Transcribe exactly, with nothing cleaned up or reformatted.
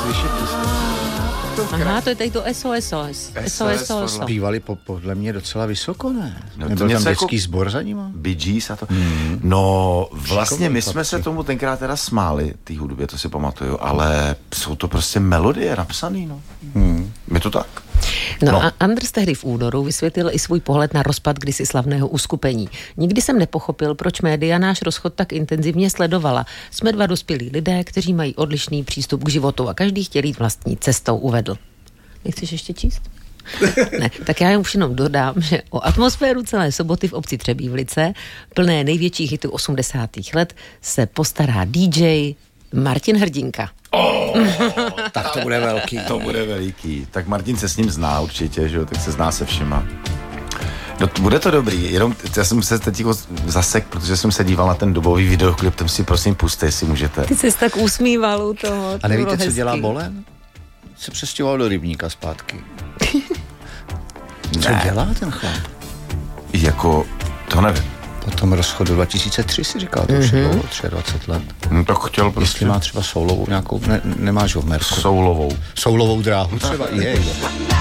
slyšet Aha, to je tady to S O S O S. S O S O S. Bývali po, podle mě docela vysoko, ne? No, Nebyl tam dětský jako sbor za nima? Bee Gees a to. Hmm. No, vlastně Šikovný my jsme chlapci. se tomu tenkrát teda smáli, té hudbě, to si pamatuju, ale jsou to prostě melodie napsaný, no. Hmm. Je to tak. No, No. a Anders tehdy v únoru vysvětlil i svůj pohled na rozpad kdysi slavného uskupení. Nikdy jsem nepochopil, proč média náš rozchod tak intenzivně sledovala. Jsme dva dospělí lidé, kteří mají odlišný přístup k životu a každý chtěl jít vlastní cestou, uvedl. Nechceš ještě číst? Ne, tak já už jenom dodám, že o atmosféru celé soboty v obci Třebívlice, plné největších hitů osmdesátých let, se postará dý džej Martin Hrdinka. Oh, Tak to bude velký. To bude veliký. Tak Martin se s ním zná určitě, že jo, tak se zná se všema. No, bude to dobrý, jenom já jsem se teď zasek, protože jsem se díval na ten dobový videoklip, tam si prosím puste, jestli můžete. Ty jsi tak usmíval u toho. A nevíte, co hezký. dělá Bolen? Se přestěhoval do Rybníka zpátky. Co Ne. dělá ten chlap? Jako, to nevím. Po tom rozchodu dva tisíce tři si říkal, to už je dlouho, dvacet tři let. No tak chtěl prostě Jestli má třeba soulovou nějakou, ne, nemáš ho v Merku. soulovou. Soulovou dráhu třeba, je.